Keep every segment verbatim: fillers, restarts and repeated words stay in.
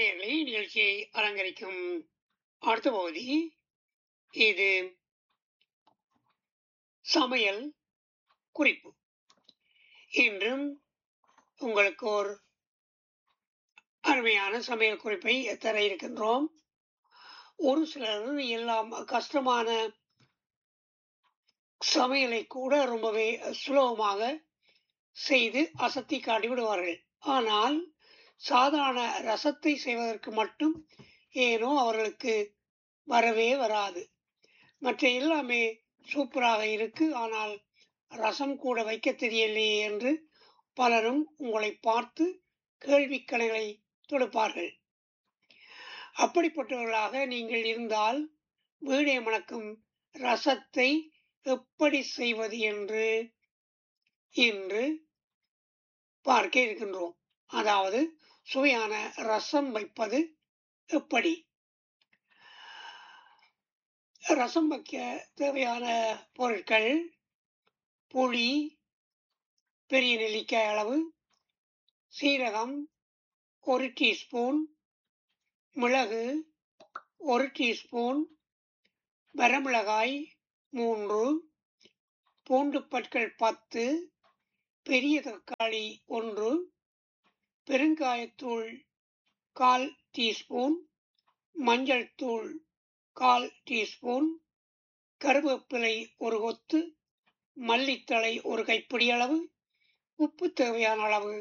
நேயர்களே, நிகழ்ச்சியை அலங்கரிக்கும் அடுத்த பகுதி இது சமையல் குறிப்பு. இன்றும் உங்களுக்கு ஒரு அருமையான சமையல் குறிப்பை தர இருக்கின்றோம். ஒரு சிலர் எல்லாம் கஷ்டமான சமையலை கூட ரொம்பவே சுலபமாக செய்து அசத்தி காட்டி விடுவார்கள். ஆனால் சாதாரண ரசத்தை செய்வதற்கு மட்டும் ஏனோ அவர்களுக்கு வரவே வராது. மற்ற எல்லாமே சூப்பராக இருக்கு, ஆனால் ரசம் கூட வைக்க தெரியலையே என்று பலரும் உங்களை பார்த்து கேள்விக்கணைகளை தொடுப்பார்கள். அப்படிப்பட்டவர்களாக நீங்கள் இருந்தால் வீடே மணக்கும் ரசத்தை எப்படி செய்வது என்று இன்று பார்க்க இருக்கின்றோம். அதாவது சுவையான ரசம் வைப்பது எப்படி. ரசம் வைக்க தேவையான பொருட்கள்: புளி பெரிய நெல்லிக்காய் அளவு, சீரகம் ஒரு டீஸ்பூன், மிளகு ஒரு டீஸ்பூன், வரமிளகாய் மூன்று, பூண்டு பற்கள் பத்து, பெரிய தக்காளி ஒன்று, பெருங்காயத்தூள் கால் டீஸ்பூன், மஞ்சள் தூள் கால் டீஸ்பூன், கருவேப்பிலை ஒரு கொத்து, மல்லித்தழை ஒரு கைப்பிடி அளவு, உப்பு தேவையான அளவு.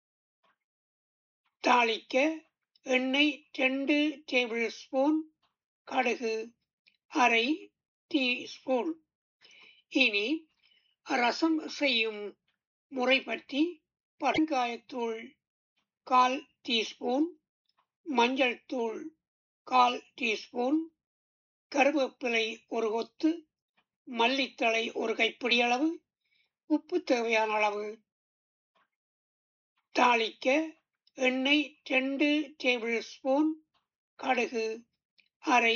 தாளிக்க எண்ணெய் ரெண்டு டேபிள் ஸ்பூன், கடுகு அரை டீஸ்பூன். இனி ரசம் செய்யும் முறை பற்றி பெருங்காயத்தூள் கால் டீஸ்பூன், மஞ்சள் தூள் கால் டீஸ்பூன், கருவேப்பிலை ஒரு கொத்து, மல்லித்தழை ஒரு கைப்பிடி அளவு, உப்பு தேவையான அளவு. தாளிக்க எண்ணெய் ரெண்டு டேபிள் ஸ்பூன், கடுகு அரை